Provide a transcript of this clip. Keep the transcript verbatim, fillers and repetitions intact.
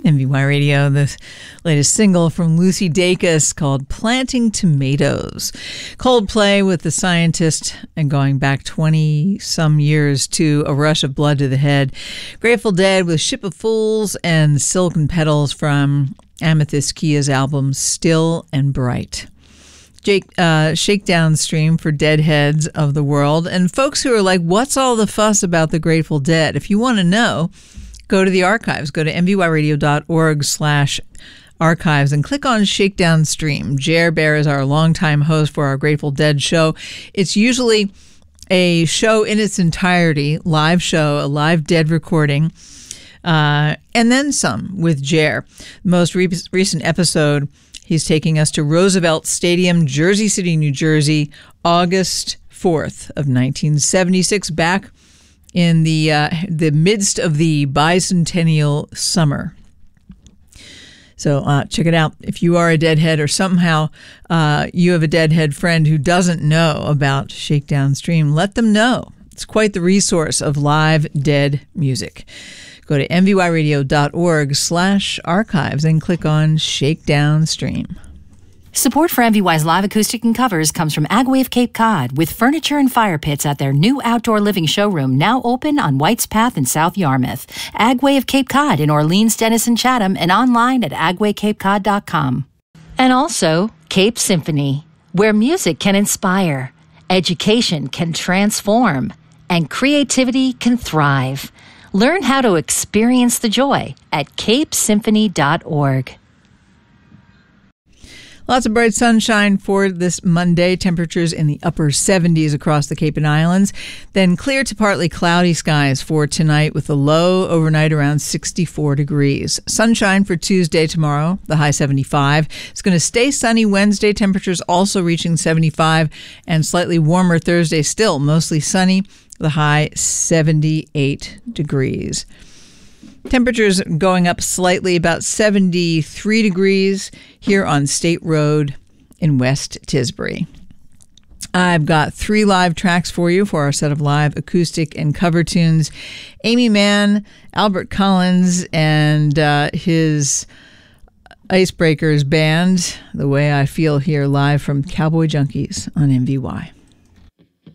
M V Y Radio, the latest single from Lucy Dacus called Planting Tomatoes. Coldplay with the Scientist, and going back twenty-some years to A Rush of Blood to the Head. Grateful Dead with Ship of Fools and Silken Petals from Amethyst Kia's album Still and Bright. Jake, uh, Shakedown Stream for Deadheads of the world. And folks who are like, what's all the fuss about the Grateful Dead? If you want to know, go to the archives. Go to mvyradio.org slash archives and click on Shakedown Stream. Jer Bear is our longtime host for our Grateful Dead show. It's usually a show in its entirety, live show, a live Dead recording, uh, and then some with Jer. Most re- recent episode, he's taking us to Roosevelt Stadium, Jersey City, New Jersey, August fourth of nineteen seventy-six, back in the uh, the midst of the bicentennial summer. So uh, check it out. If you are a Deadhead, or somehow uh, you have a Deadhead friend who doesn't know about Shakedown Stream, let them know. It's quite the resource of live Dead music. Go to mvyradio.org slash archives and click on Shakedown Stream. Support for M V Y's live acoustic and covers comes from Agway of Cape Cod, with furniture and fire pits at their new outdoor living showroom now open on White's Path in South Yarmouth. Agway of Cape Cod in Orleans, Denison, Chatham, and online at agway cape cod dot com. And also Cape Symphony, where music can inspire, education can transform, and creativity can thrive. Learn how to experience the joy at cape symphony dot org. Lots of bright sunshine for this Monday. Temperatures in the upper seventies across the Cape and Islands. Then clear to partly cloudy skies for tonight, with a low overnight around sixty-four degrees. Sunshine for Tuesday tomorrow, the high seventy-five. It's going to stay sunny Wednesday, temperatures also reaching seventy-five, and slightly warmer Thursday, still mostly sunny, the high seventy-eight degrees. Temperatures going up slightly, about seventy-three degrees here on State Road in West Tisbury. I've got three live tracks for you for our set of live acoustic and cover tunes. Amy Mann, Albert Collins, and uh, his Icebreakers band, The Way I Feel Here, live from Cowboy Junkies on M V Y.